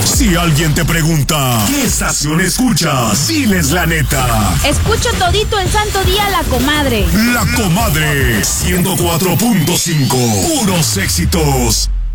Si alguien te pregunta, ¿qué estación escuchas? Diles la neta. Escucho todito el santo día La Comadre. La Comadre, 104.5. Puros éxitos.